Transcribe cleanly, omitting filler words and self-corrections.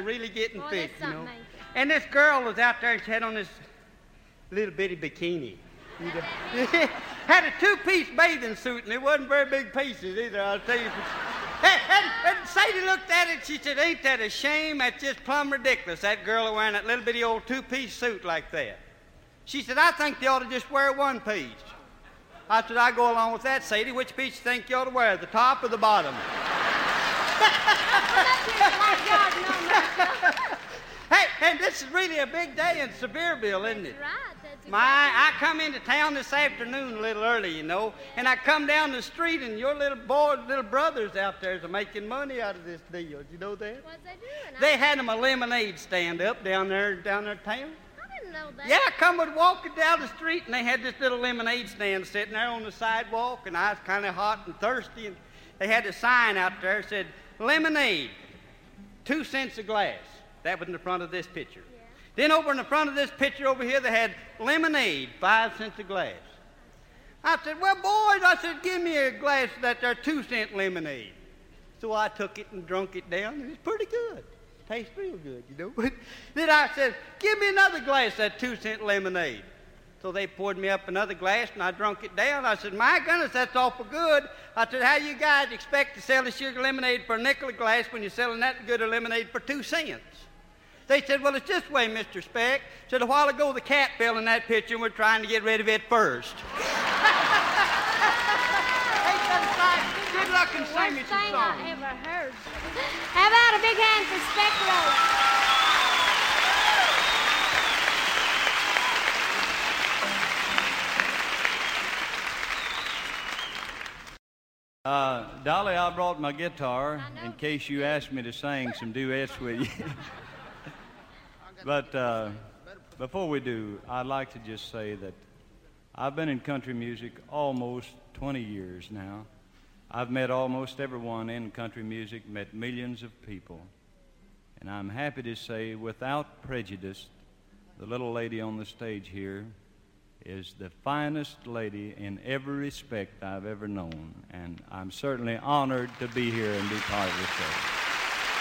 really getting Boy, fit, that's you know. something, ain't it? And this girl was out there and she had on this little bitty bikini. Had a two-piece bathing suit, and it wasn't very big pieces either, I'll tell you. And Sadie looked at it, she said, ain't that a shame? That's just plumb ridiculous, that girl wearing that little bitty old two-piece suit like that. She said, I think they ought to just wear one piece. I said, I go along with that, Sadie. Which piece you think you ought to wear, the top or the bottom? Hey, and this is really a big day in Sevierville, isn't it? That's right. That's I come into town this afternoon a little early, you know, and I come down the street and your little brothers out there are making money out of this deal. Did you know that? What's they doing? They had them a lemonade stand up down there town. I didn't know that. Yeah, I come walking down the street and they had this little lemonade stand sitting there on the sidewalk, and I was kind of hot and thirsty, and they had a sign out there that said, lemonade, 2 cents a glass. That was in the front of this picture. Yeah. Then over in the front of this picture over here, they had lemonade, 5 cents a glass. I said, well, boys, I said, give me a glass of that there 2-cent lemonade. So I took it and drunk it down, and it's pretty good. Tastes real good, you know. Then I said, give me another glass of that 2-cent lemonade. So they poured me up another glass, and I drunk it down. I said, my goodness, that's awful good. I said, how you guys expect to sell the sugar lemonade for a nickel a glass when you're selling that good a lemonade for 2 cents? They said, well, it's this way, Mr. Speck. Said, a while ago, the cat fell in that pitcher, and we're trying to get rid of it first. Ain't that a sight? Good luck and sing me some Worst thing songs. I ever heard. How about a big hand for Speck Rose? Dolly, I brought my guitar in case you asked me to sing some duets with you. But before we do, I'd like to just say that I've been in country music almost 20 years now. I've met almost everyone in country music, met millions of people. And I'm happy to say, without prejudice, the little lady on the stage here is the finest lady in every respect I've ever known. And I'm certainly honored to be here and be part of the show.